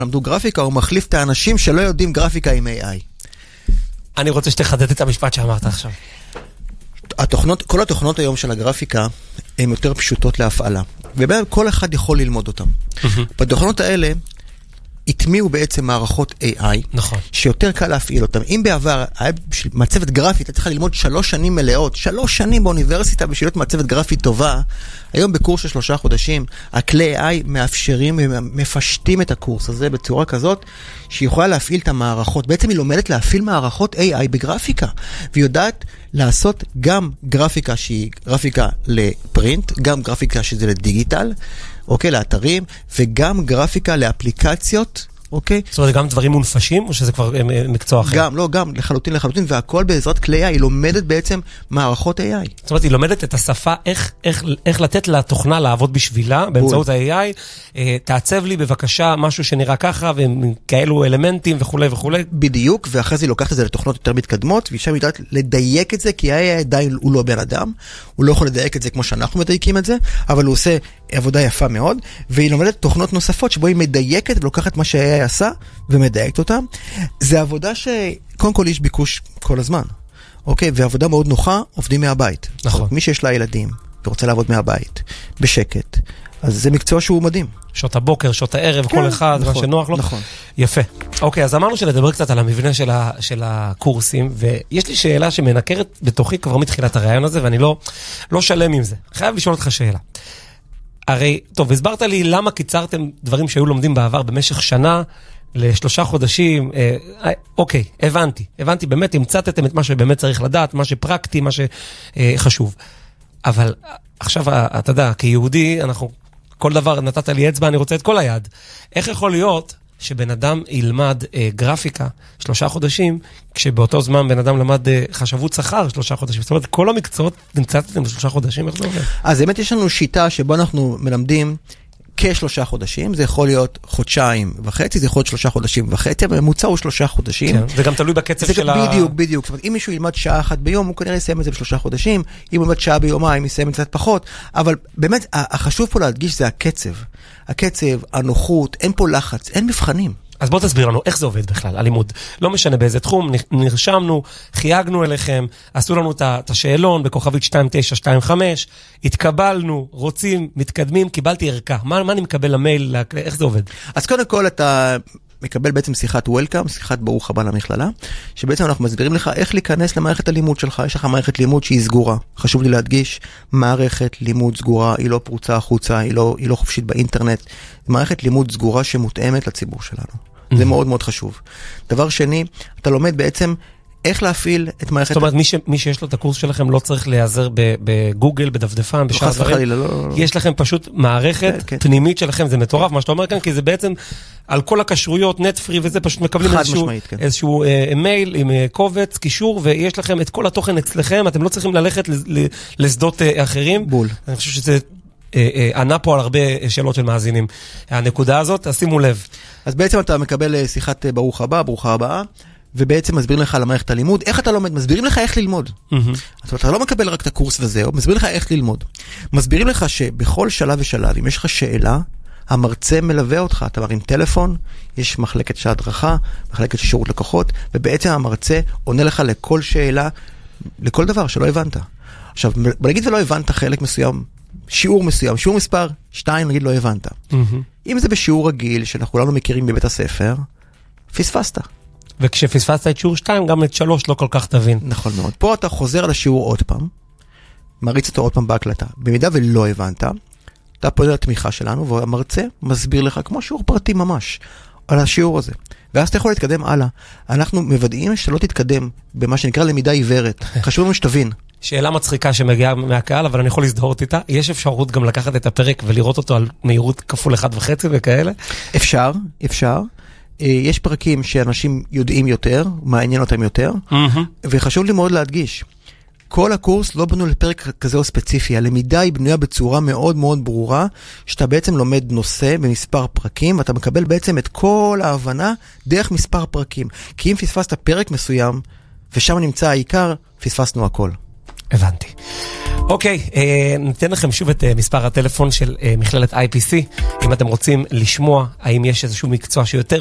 למדו גרפיקה, הוא מחליף את האנשים שלא יודעים גרפיקה עם AI. אני רוצה שתחדד את המשפט שאמרת עכשיו. כל התוכנות היום של הגרפיקה הן יותר פשוטות להפעלה, ובאמת כל אחד יכול ללמוד אותן. בתוכנות האלה התמיעו בעצם מערכות AI, נכון. שיותר קל להפעיל אותם. אם בעבר היה מעצבת גרפית, אתה צריכה ללמוד 3 שנים מלאות, 3 שנים באוניברסיטה בשביל להיות מעצבת גרפית טובה, היום בקורס של 3 חודשים, הכלי AI מאפשרים, מפשטים את הקורס הזה בצורה כזאת, שהיא יכולה להפעיל את המערכות. בעצם היא לומדת להפעיל מערכות AI בגרפיקה, והיא יודעת לעשות גם גרפיקה שהיא גרפיקה לפרינט, גם גרפיקה שזה לדיגיטל, אוקיי, לאתרים, וגם גרפיקה לאפליקציות, אוקיי? זאת אומרת, גם דברים מונפשים, או שזה כבר מקצוע אחר? גם, לחלוטין, והכל בעזרת כלי AI, היא לומדת בעצם מערכות AI. זאת אומרת, היא לומדת את השפה, איך לתת לתוכנה לעבוד בשבילה, באמצעות ה-AI, תעצב לי בבקשה משהו שנראה ככה, וכאלו אלמנטים וכו' וכו'. בדיוק, ואחרי זה היא לוקחת את זה לתוכנות יותר מתקדמות, ושם היא יודעת לדייק את זה, כי ה-AI עדיין הוא לא בן אדם, הוא לא יכול לדייק את זה כמו שאנחנו מדייקים את זה, אבל הוא עושה עבודה יפה מאוד, והיא לומדת תוכנות נוספות, שבו היא מדייקת ולוקחת מה שה-AI עשה, ומדייקת אותה. זה עבודה שקודם כל יש ביקוש כל הזמן. אוקיי? ועבודה מאוד נוחה, עובדים מהבית. נכון. מי שיש לה ילדים, ורוצה לעבוד מהבית, בשקט, אז זה מקצוע שהוא מדהים. שעות הבוקר, שעות הערב, כל אחד, מה שנוח לו. נכון. יפה. אוקיי, אז אמרנו שנדבר קצת על המבנה של הקורסים, ויש לי שאלה שמנקרת בתוכי כבר מתחילת הרעיון הזה, ואני לא שלם עם זה. חייב לשאול אותך שאלה. הרי, טוב, הסברת לי למה קיצרתם דברים שהיו לומדים בעבר במשך שנה, ל3 חודשים, אוקיי, הבנתי, באמת המצאתם את מה שבאמת צריך לדעת, מה שפרקטי, מה שחשוב. אבל עכשיו, אתה יודע, כיהודי, כל דבר נתת לי אצבע, אני רוצה את כל היד. איך יכול להיות שבן אדם ילמד גרפיקה 3 חודשים, כשבאותו זמן בן אדם למד חשבות שכר 3 חודשים? זאת אומרת, כל המקצועות נמצאתם ב3 חודשים, איך זה עובד? אז באמת יש לנו שיטה שבה אנחנו מלמדים כ3 חודשים, זה יכול להיות 1.5 חודשים, זה יכול להיות 3.5 חודשים, הממוצע הוא 3 חודשים. כן, זה גם תלוי בקצב של בדיוק. זאת אומרת, אם מישהו ילמד שעה אחת ביום, הוא כנראה יסיים את זה ב3 חודשים, אם הוא ילמד שעה ביומיים, יסיים את זה קצת פחות, אבל באמת, החשוב פה להדגיש זה הקצב, הנוחות, אין פה לחץ, אין מבחנים. אז בוא תסביר לנו איך זה עובד בכלל, הלימוד. לא משנה באיזה תחום, נרשמנו, חייגנו אליכם, עשו לנו את השאלון בכוכבית 2925, התקבלנו, רוצים, מתקדמים, קיבלתי ערכה. מה אני מקבל למייל, איך זה עובד? אז קודם כל אתה מקבל בעצם שיחת וולקאם, שיחת ברוך הבא למכללה, שבעצם אנחנו מסבירים לך איך להיכנס למערכת הלימוד שלך. יש לך מערכת לימוד שהיא סגורה. חשוב לי להדגיש, מערכת לימוד סגורה, היא לא פרוצה החוצה, היא לא חופשית באינטרנט. מערכת לימוד סגורה שמותאמת לציבור שלנו. זה מאוד מאוד חשוב. דבר שני, אתה לומד בעצם איך להפעיל את מערכת... זאת אומרת, מי שיש לו את הקורס שלכם לא צריך להיעזר בגוגל, בדפדפן, בשאר דברים. יש לכם פשוט מערכת פנימית שלכם, זה מטורף מה שאתה אומר כאן, כי זה בעצם על כל הכשרויות, נטפרי וזה, פשוט מקבלים איזשהו מייל עם קובץ, קישור, ויש לכם את כל התוכן אצלכם, אתם לא צריכים ללכת לשדות אחרים. בול. אני חושב שזה ענה פה על הרבה שאלות של מאזינים. הנקודה הזאת, שימו לב. אז בעצם אתה מקבל שיחת ברוך הבא, ברוכה הבאה, ובעצם מסבירים לך על מערכת הלימוד. איך אתה לומד? מסבירים לך איך ללמוד. אז אתה לא מקבל רק את הקורס וזהו, מסבירים לך איך ללמוד. מסבירים לך שבכל שלב ושלב, אם יש לך שאלה, המרצה מלווה אותך. אתה מרים טלפון, יש מחלקת של הדרכה, מחלקת של שירות לקוחות, ובעצם המרצה עונה לך לכל שאלה, לכל דבר שלא הבנת. עכשיו, בוא נגיד ולא הבנת חלק מסוים, שיעור מסוים, שיעור מספר 2, נגיד לא הבנת. אם זה בשיעור רגיל, שאנחנו כולנו מכירים בבית הספר, פספסת. וכשפספסת את שיעור 2, גם את 3 לא כל כך תבין. נכון מאוד. פה אתה חוזר על השיעור עוד פעם, מריץ אותו עוד פעם בהקלטה. במידה ולא הבנת, אתה פונה לתמיכה שלנו, והמרצה מסביר לך כמו שיעור פרטי ממש, על השיעור הזה. ואז אתה יכול להתקדם הלאה. אנחנו מוודאים שלא תתקדם במה שנקרא למידה עיוורת. חשוב לנו שתבין. שאלה מצחיקה שמגיעה מהקהל, אבל אני יכול להזדהות איתה. יש אפשרות גם לקחת את הפרק ולראות אותו על מהירות כפול 1.5 וכאלה? אפשר. יש פרקים שאנשים יודעים יותר, מעניין אותם יותר, וחשוב לי מאוד להדגיש, כל הקורס לא בנו לפרק כזה או ספציפי, הלמידה היא בנויה בצורה מאוד מאוד ברורה, שאתה בעצם לומד נושא במספר פרקים, ואתה מקבל בעצם את כל ההבנה דרך מספר פרקים. כי אם פספסת פרק מסוים, ושם נמצא העיקר, פספסנו הכל. הבנתי. אוקיי, ניתן לכם שוב את מספר הטלפון של מכללת IPC, אם אתם רוצים לשמוע האם יש איזשהו מקצוע שיותר